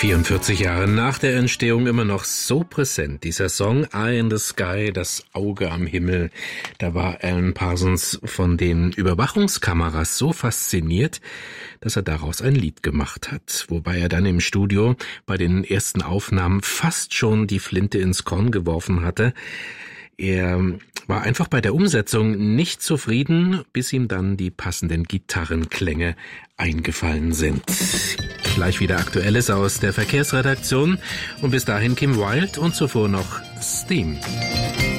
44 Jahre nach der Entstehung immer noch so präsent. Dieser Song Eye in the Sky, das Auge am Himmel. Da war Alan Parsons von den Überwachungskameras so fasziniert, dass er daraus ein Lied gemacht hat. Wobei er dann im Studio bei den ersten Aufnahmen fast schon die Flinte ins Korn geworfen hatte. Er war einfach bei der Umsetzung nicht zufrieden, bis ihm dann die passenden Gitarrenklänge eingefallen sind. Gleich wieder Aktuelles aus der Verkehrsredaktion und bis dahin Kim Wilde und zuvor noch Steam.